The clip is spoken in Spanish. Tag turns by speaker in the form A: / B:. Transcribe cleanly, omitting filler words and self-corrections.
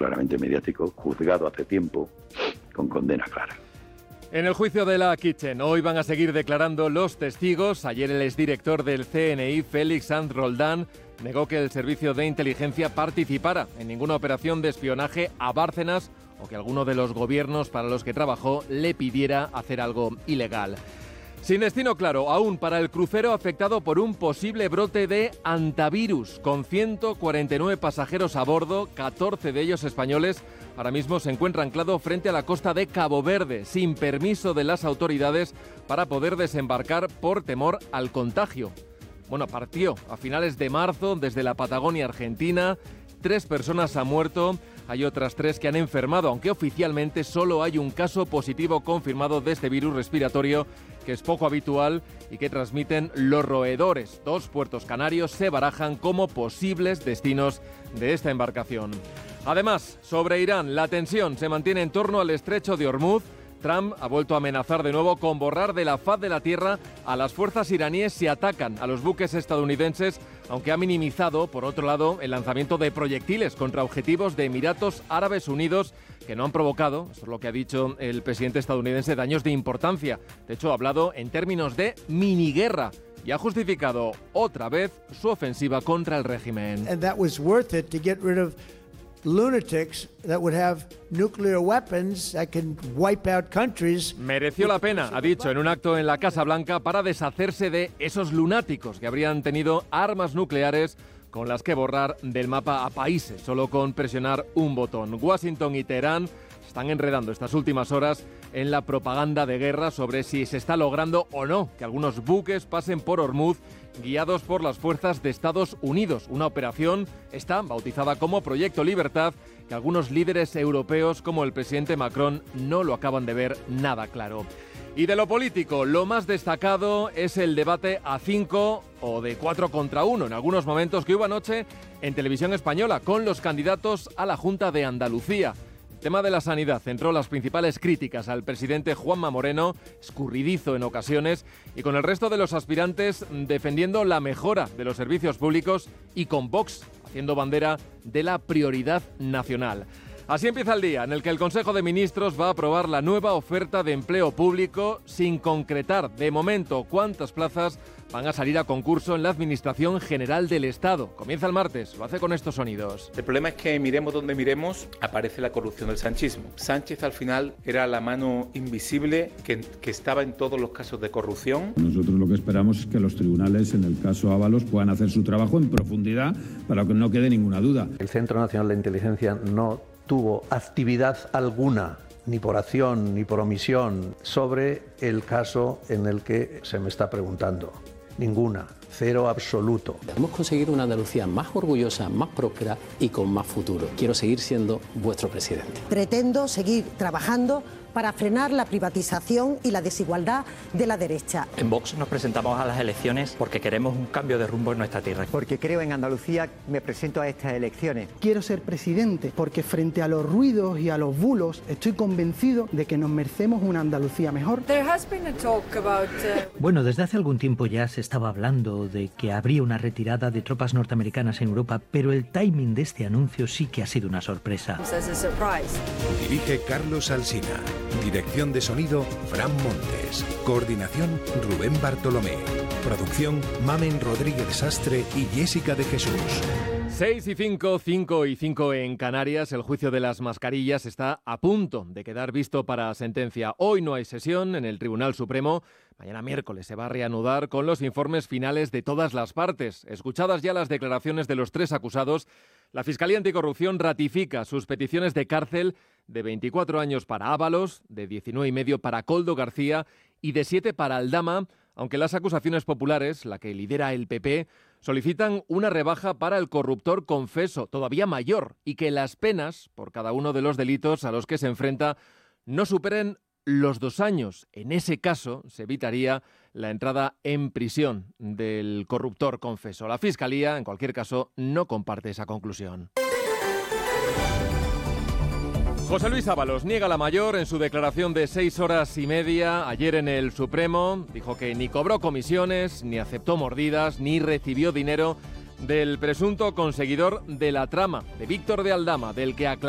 A: claramente mediático, juzgado hace tiempo, con condena clara.
B: En el juicio de la Kitchen, hoy van a seguir declarando los testigos. Ayer el exdirector del CNI, Félix Sanz Roldán, negó que el servicio de inteligencia participara en ninguna operación de espionaje a Bárcenas o que alguno de los gobiernos para los que trabajó le pidiera hacer algo ilegal. Sin destino claro aún para el crucero afectado por un posible brote de hantavirus, con 149 pasajeros a bordo, 14 de ellos españoles. Ahora mismo se encuentra anclado frente a la costa de Cabo Verde, sin permiso de las autoridades para poder desembarcar por temor al contagio. Bueno, partió a finales de marzo desde la Patagonia Argentina. 3 personas han muerto, hay otras 3 que han enfermado, aunque oficialmente solo hay un caso positivo confirmado de este virus respiratorio, que es poco habitual y que transmiten los roedores. 2 puertos canarios se barajan como posibles destinos de esta embarcación. Además, sobre Irán, la tensión se mantiene en torno al estrecho de Hormuz. Trump ha vuelto a amenazar de nuevo con borrar de la faz de la tierra a las fuerzas iraníes si atacan a los buques estadounidenses, aunque ha minimizado, por otro lado, el lanzamiento de proyectiles contra objetivos de Emiratos Árabes Unidos que no han provocado, eso es lo que ha dicho el presidente estadounidense, daños de importancia. De hecho, ha hablado en términos de miniguerra y ha justificado otra vez su ofensiva contra el régimen.
C: And that was worth it to get rid of lunatics that would have nuclear weapons that can wipe out countries.
B: Mereció la pena, ha dicho en un acto en la Casa Blanca, para deshacerse de esos lunáticos que habrían tenido armas nucleares con las que borrar del mapa a países, solo con presionar un botón. Washington y Teherán están enredando estas últimas horas en la propaganda de guerra sobre si se está logrando o no que algunos buques pasen por Hormuz guiados por las fuerzas de Estados Unidos. Una operación, esta bautizada como Proyecto Libertad, que algunos líderes europeos como el presidente Macron no lo acaban de ver nada claro. Y de lo político, lo más destacado es el debate a 5 o de 4 contra 1 en algunos momentos que hubo anoche en Televisión Española con los candidatos a la Junta de Andalucía. El tema de la sanidad centró las principales críticas al presidente Juanma Moreno, escurridizo en ocasiones, y con el resto de los aspirantes defendiendo la mejora de los servicios públicos y con Vox haciendo bandera de la prioridad nacional. Así empieza el día en el que el Consejo de Ministros va a aprobar la nueva oferta de empleo público sin concretar de momento cuántas plazas van a salir a concurso en la Administración General del Estado. Comienza el martes, lo hace con estos sonidos.
D: El problema es que miremos donde miremos, aparece la corrupción del sanchismo. Sánchez al final era la mano invisible que estaba en todos los casos de corrupción.
E: Nosotros lo que esperamos es que los tribunales, en el caso Ábalos, puedan hacer su trabajo en profundidad para que no quede ninguna duda.
F: El Centro Nacional de Inteligencia no tuvo actividad alguna, ni por acción ni por omisión, sobre el caso en el que se me está preguntando. Ninguna, cero absoluto.
G: Hemos conseguido una Andalucía más orgullosa, más próspera y con más futuro. Quiero seguir siendo vuestro presidente.
H: Pretendo seguir trabajando para frenar la privatización y la desigualdad de la derecha.
I: En Vox nos presentamos a las elecciones porque queremos un cambio de rumbo en nuestra tierra.
J: Porque creo en Andalucía, me presento a estas elecciones. Quiero ser presidente porque frente a los ruidos y a los bulos estoy convencido de que nos merecemos una Andalucía mejor.
K: Bueno, desde hace algún tiempo ya se estaba hablando de que habría una retirada de tropas norteamericanas en Europa, pero el timing de este anuncio sí que ha sido una sorpresa.
L: Dirige Carlos Alsina. Dirección de sonido, Fran Montes. Coordinación, Rubén Bartolomé. Producción, Mamen Rodríguez Sastre y Jessica de Jesús.
B: 6 y 5, 5 y 5 en Canarias. El juicio de las mascarillas está a punto de quedar visto para sentencia. Hoy no hay sesión en el Tribunal Supremo. Mañana miércoles se va a reanudar con los informes finales de todas las partes. Escuchadas ya las declaraciones de los 3 acusados, la Fiscalía Anticorrupción ratifica sus peticiones de cárcel de 24 años para Ábalos, de 19 y medio para Koldo García y de 7 para Aldama, aunque las acusaciones populares, la que lidera el PP, solicitan una rebaja para el corruptor confeso, todavía mayor, y que las penas por cada uno de los delitos a los que se enfrenta no superen los 2 años. En ese caso, se evitaría la entrada en prisión del corruptor confeso. La Fiscalía, en cualquier caso, no comparte esa conclusión. José Luis Ábalos niega la mayor en su declaración de 6 horas y media ayer en el Supremo. Dijo que ni cobró comisiones, ni aceptó mordidas, ni recibió dinero del presunto conseguidor de la trama, de Víctor de Aldama, del que aclaró